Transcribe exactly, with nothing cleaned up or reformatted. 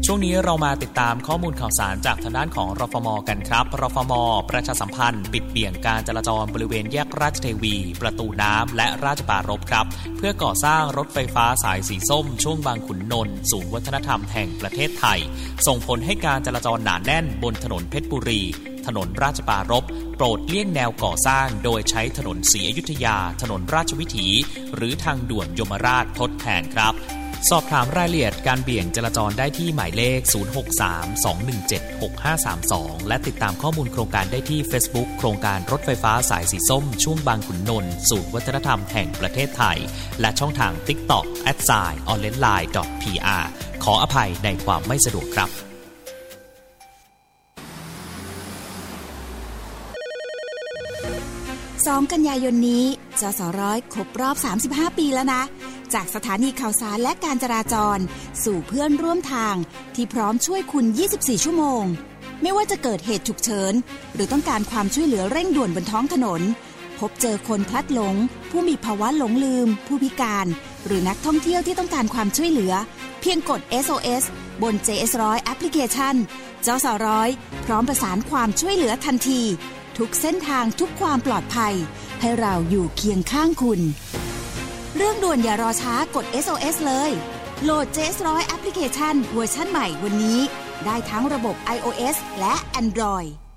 ช่วงนี้เรามาติดตามข้อมูลข่าวสารจากทางด้านของรฟม.กันครับรฟม.ประชาสัมพันธ์ปิดเบี่ยงการจราจรบริเวณแยกราชเทวีประตูน้ำและราชปรารภครับเพื่อก่อสร้างรถไฟฟ้าสายสีส้มช่วงบางขุนนนท์ศูนย์วัฒนธรรมแห่งประเทศไทยส่งผลให้การจราจรหนาแน่นบนถนนเพชรบุรีถนนราชปรารภโปรดเลี่ยงแนวก่อสร้างโดยใช้ถนนศรีอยุธยาถนนราชวิถีหรือทางด่วนยมราชทดแทนครับสอบถามรายละเอียดการเบี่ยงจราจรได้ที่หมายเลขศูนย์ หก สาม สอง หนึ่ง เจ็ด หก ห้า สาม สองและติดตามข้อมูลโครงการได้ที่ Facebook โครงการรถไฟฟ้าสายสีส้มช่วงบางขุนนนท์ศูนย์วัฒนธรรมแห่งประเทศไทยและช่องทาง TikTok แอท ไซน์ ออนไลน์ไลน์ พี อาร์ ขออภัยในความไม่สะดวกครับสองกันยายนนี้จสร้อยครบรอบสามสิบห้าปีแล้วนะจากสถานีข่าวสารและการจราจรสู่เพื่อนร่วมทางที่พร้อมช่วยคุณยี่สิบสี่ชั่วโมงไม่ว่าจะเกิดเหตุฉุกเฉินหรือต้องการความช่วยเหลือเร่งด่วนบนท้องถนนพบเจอคนพลัดหลงผู้มีภาวะหลงลืมผู้พิการหรือนักท่องเที่ยวที่ต้องการความช่วยเหลือเพียงกด เอส โอ เอส บน เจ เอส หนึ่งร้อย แอปพลิเคชันจสร้อยพร้อมประสานความช่วยเหลือทันทีทุกเส้นทางทุกความปลอดภัยให้เราอยู่เคียงข้างคุณเรื่องด่วนอย่ารอช้ากด เอส โอ เอส เลยโหลด เจ เอส หนึ่งร้อย แอปพลิเคชันเวอร์ชันใหม่วันนี้ได้ทั้งระบบ iOS และ Android